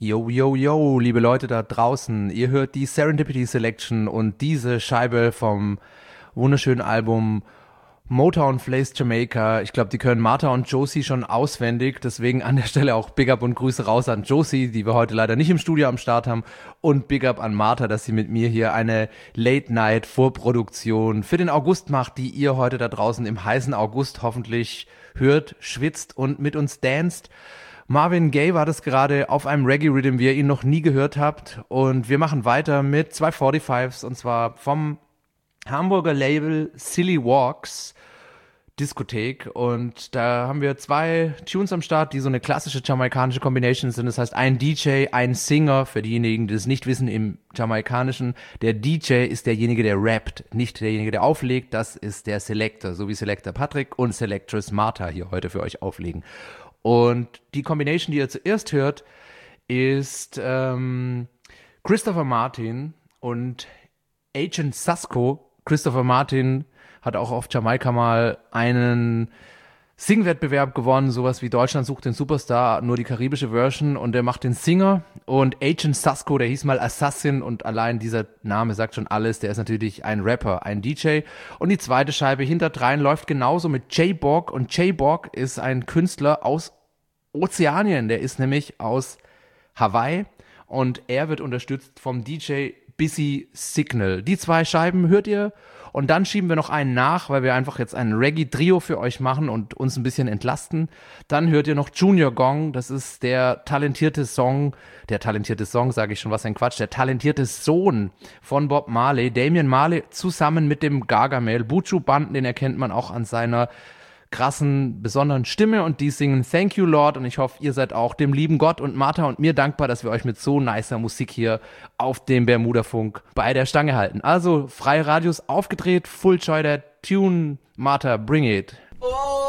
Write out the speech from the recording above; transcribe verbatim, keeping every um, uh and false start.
Yo, yo, yo, liebe Leute da draußen, ihr hört die Serendipity Selection und diese Scheibe vom wunderschönen Album Motown Plays Jamaica. Ich glaube, die können Martha und Josie schon auswendig, deswegen an der Stelle auch Big Up und Grüße raus an Josie, die wir heute leider nicht im Studio am Start haben, und Big Up an Martha, dass sie mit mir hier eine Late-Night-Vorproduktion für den August macht, die ihr heute da draußen im heißen August hoffentlich hört, schwitzt und mit uns danst. Marvin Gaye war das gerade auf einem Reggae-Rhythm, wie ihr ihn noch nie gehört habt. Und wir machen weiter mit zwei forty-fives, und zwar vom Hamburger Label Silly Walks Diskothek. Und da haben wir zwei Tunes am Start, die so eine klassische jamaikanische Combination sind. Das heißt, ein D J, ein Singer, für diejenigen, die es nicht wissen im Jamaikanischen. Der D J ist derjenige, der rappt, nicht derjenige, der auflegt. Das ist der Selector, so wie Selector Patrick und Selectress Martha hier heute für euch auflegen. Und die Combination, die ihr zuerst hört, ist ähm, Christopher Martin und Agent Sasco. Christopher Martin hat auch auf Jamaika mal einen Singwettbewerb gewonnen, sowas wie Deutschland sucht den Superstar, nur die karibische Version, und der macht den Singer. Und Agent Sasco, der hieß mal Assassin, und allein dieser Name sagt schon alles, der ist natürlich ein Rapper, ein D J. Und die zweite Scheibe hinterdrein läuft genauso mit J-Borg, und J-Borg ist ein Künstler aus Ozeanien, der ist nämlich aus Hawaii, und er wird unterstützt vom D J Busy Signal. Die zwei Scheiben hört ihr, und dann schieben wir noch einen nach, weil wir einfach jetzt ein Reggae-Trio für euch machen und uns ein bisschen entlasten. Dann hört ihr noch Junior Gong, das ist der talentierte Song, der talentierte Song, sage ich schon, was ein Quatsch, der talentierte Sohn von Bob Marley, Damian Marley, zusammen mit dem Gargamel, Buju Banton, den erkennt man auch an seiner krassen, besonderen Stimme, und die singen Thank You Lord, und ich hoffe, ihr seid auch dem lieben Gott und Martha und mir dankbar, dass wir euch mit so nicer Musik hier auf dem Bermuda-Funk bei der Stange halten. Also, freie Radios aufgedreht, Full Joy der Tune, Martha, bring it.